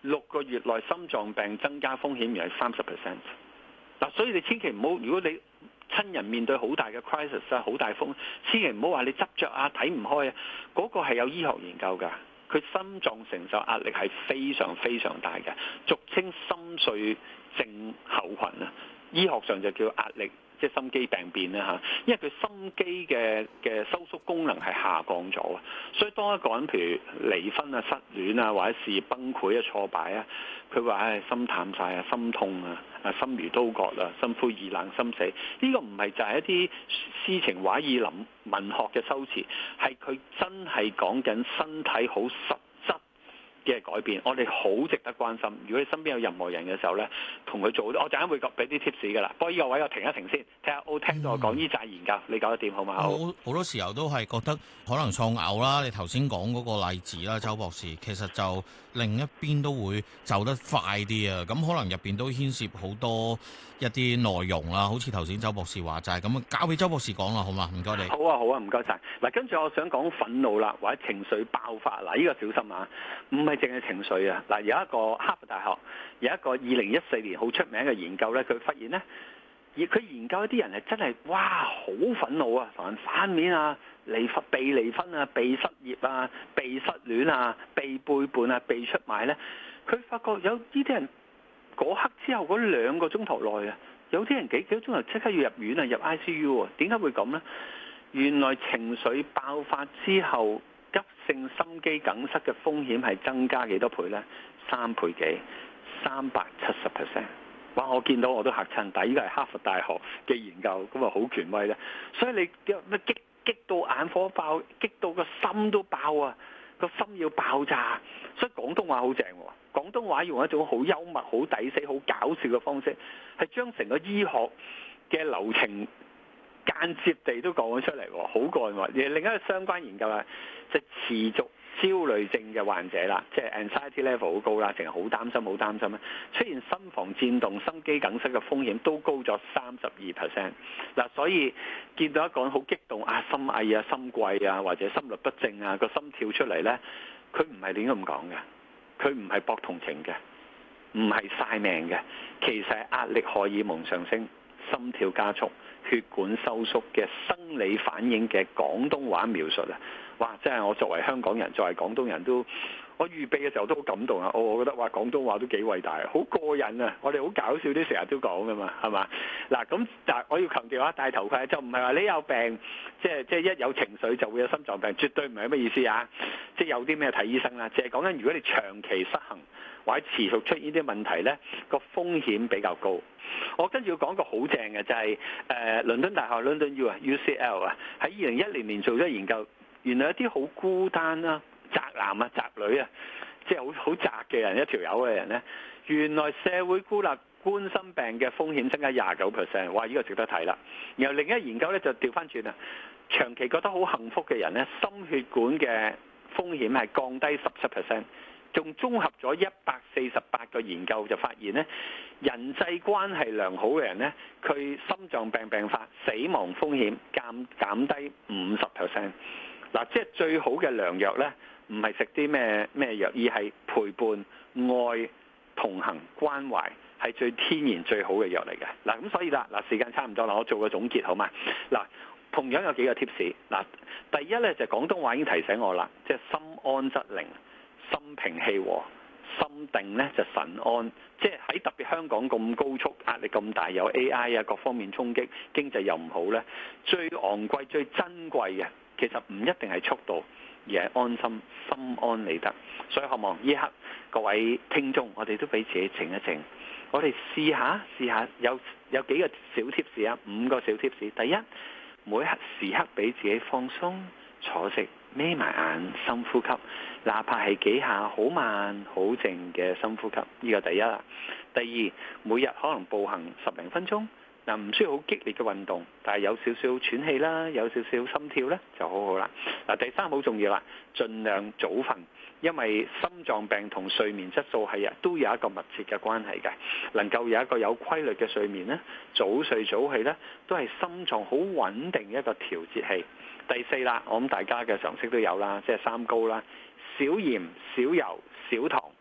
6個月內心臟病增加風險係30%。嗱，所以你千祈唔好，如果你親人面對好大嘅 crisis 啊，好大風，千祈唔好話你執着啊，睇唔開啊，嗰個係有醫學研究㗎。佢心臟承受壓力係非常非常大嘅，俗稱心碎症候群啊。醫學上就叫壓力，即係心肌病變啦嚇。因為佢心肌嘅收縮功能係下降咗啊，所以當一個人譬如離婚啊、失戀啊，或者事業崩潰啊、挫敗啊，佢話唉心淡晒啊、心痛啊、心如刀割啊、心灰意冷、心死，呢個唔係就係一啲詩情畫意文學嘅修辭，係佢真係講緊身體好實質嘅改變，我哋好值得關心。如果你身邊有任何人嘅時候呢，同佢做，我陣間會俾啲 tips 㗎啦。不過呢個位我停一停先，睇下我聽到我講呢紮研究，你搞得掂好嘛？ 好多時候都係覺得可能喪偶啦。你頭先講嗰個例子啦，周博士，其實就另一邊都會走得快啲啊。咁可能入邊都牽涉好多一啲內容啦，好似頭先周博士話齋咁啊，交俾周博士講啦，好嘛？唔該你。 好啊，唔該晒。嗱，跟住我想講憤怒啦，或者情緒爆發。嗱，呢個小心啊，唔係淨係情緒啊。嗱，有一個哈佛大學有一個2014年好出名嘅研究咧，佢發現咧，佢研究一啲人係真係哇好憤怒啊，同人反面啊，被離婚啊，被失業啊，被失戀啊，被背叛啊，被出賣咧，佢發覺有呢啲人嗰刻之後嗰2個鐘頭內啊，有啲人幾個鐘頭即刻要入院啊，入 ICU 啊，點解會咁呢？原來情緒爆發之後，急性心肌梗塞嘅風險係增加幾多倍呢？3倍幾，370%。哇！我見到我都嚇親，但係呢個係哈佛大學嘅研究，咁啊好權威咧。所以你咩激到眼火爆，激到個心都爆啊！個心要爆炸。所以廣東話好正喎，廣東話用一種好幽默、好抵死、好搞笑嘅方式，係將成個醫學嘅流程間接地都講咗出嚟喎，好過癮喎。而另一個相關研究啊，就持續焦慮症嘅患者啦，即係 anxiety level 好高啦，成日好擔心啦，出現心房顫動、心肌梗塞嘅風險都高咗32%。嗱，所以見到一個人好激動啊，心翳啊、心悸啊，或者心律不正啊，個心跳出嚟呢，佢唔係亂咁講嘅，佢唔係博同情嘅，唔係晒命嘅，其實係壓力荷爾蒙上升、心跳加速、血管收縮嘅生理反應嘅廣東話描述啊！哇！真係我作為香港人，作為廣東人都，我預備嘅時候都好感動啊！我覺得哇，廣東話都幾偉大，好過癮啊！我哋好搞笑啲，成日都講噶嘛，係嘛？嗱咁，但係我要強調下，戴頭盔就唔係話你有病，即係一有情緒就會有心臟病，絕對唔係乜意思啊！即係有啲咩睇醫生啦，淨係講緊如果你長期失衡或者持續出現呢啲問題呢，個風險比較高。我跟住要講個好正嘅就係倫敦大學 London U 啊 UCL 啊，喺2010年做咗研究。原來一啲好孤單啦、宅男啊、宅女啊，即係好宅嘅人，一條友嘅人呢，原來社會孤立冠心病嘅風險增加29%，哇！呢個值得睇啦。然後另一個研究呢，就調翻轉啊，長期覺得好幸福嘅人呢，心血管嘅風險係降低17%，仲綜合咗148個研究就發現呢，人際關係良好嘅人呢，佢心臟病病發死亡風險減低50%。嗱，即係最好嘅良藥呢，唔係食啲咩藥，而係陪伴、愛、同行、關懷，係最天然最好嘅藥嚟嘅。嗱，咁所以啦，嗱，時間差唔多啦，我做個總結好嘛？嗱，同樣有幾個 tips。嗱，第一呢，就廣東話已經提醒我啦，即係心安則寧，心平氣和，心定呢就神安。即係喺特別香港咁高速、壓力咁大，有 AI 啊各方面衝擊，經濟又唔好呢，最昂貴、最珍貴嘅。其實唔一定係速度，而係安心，心安理得。所以希望呢一刻各位聽眾，我哋都俾自己靜一靜。我哋試下有幾個小 tips 啊，5個小 tips。第一，每一刻時刻俾自己放鬆，坐直，眯埋眼，深呼吸，哪怕係幾下好慢好靜嘅深呼吸，呢個第一啦。第二，每日可能步行10零分鐘。嗱，唔需要好激烈嘅運動，但係有少少喘氣啦，有少少心跳咧就好好啦。嗱，第三好重要啦，盡量早瞓，因為心臟病同睡眠質素都有一個密切嘅關係嘅。能夠有一個有規律嘅睡眠咧，早睡早起咧，都係心臟好穩定一個調節器。第四啦，我諗大家嘅常識都有啦，即係三高啦，少鹽、少油、少糖。